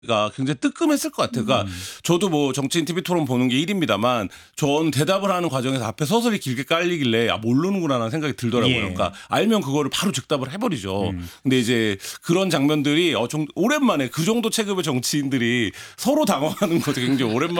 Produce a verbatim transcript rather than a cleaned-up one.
가 굉장히 뜨끔했을 것 같아요. 그러니까 음. 저도 뭐 정치인 티비 토론 보는 게 일입니다만 전 대답을 하는 과정에서 앞에 서술이 길게 깔리길래 '아 모르는구나.'라는 생각이 들더라고요. 예. 그러니까 알면 그거를 바로 즉답을 해버리죠. 음. 근데 이제 그런 장면들이 어 좀 오랜만에 그 정도 체급의 정치인들이 서로 당황하는 것도 굉장히 오랜만에